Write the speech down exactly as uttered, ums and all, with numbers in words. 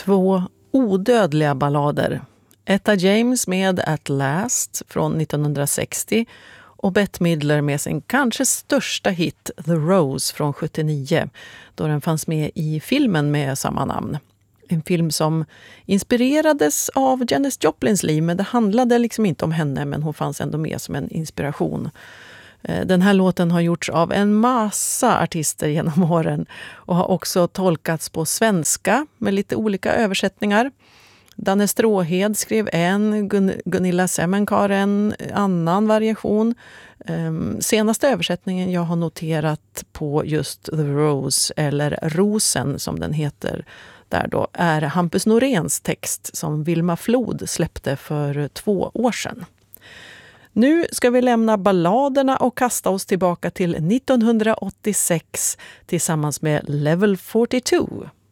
Två odödliga ballader. Etta James med At Last från nittonhundrasextio och Bette Midler med sin kanske största hit The Rose från sjuttionio, då den fanns med i filmen med samma namn. En film som inspirerades av Janis Joplins liv, men det handlade liksom inte om henne, men hon fanns ändå med som en inspiration. Den här låten har gjorts av en massa artister genom åren och har också tolkats på svenska med lite olika översättningar. Danne Stråhed skrev en, Gun- Gunilla Semmenkar en annan variation. Um, senaste översättningen jag har noterat på just The Rose, eller Rosen som den heter där då, är Hampus Noréns text som Vilma Flod släppte för två år sedan. Nu ska vi lämna balladerna och kasta oss tillbaka till nittonhundraåttiosex tillsammans med Level fyrtiotvå.